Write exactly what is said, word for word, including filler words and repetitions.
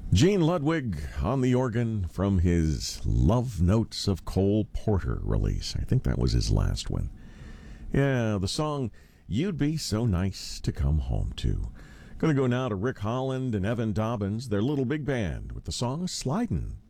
Gene Ludwig on the organ from his Love Notes of Cole Porter release. I think that was his last one. Yeah, the song You'd Be So Nice to Come Home To. Going to go now to Rick Holland and Evan Dobbins, their little big band, with the song Slidin'.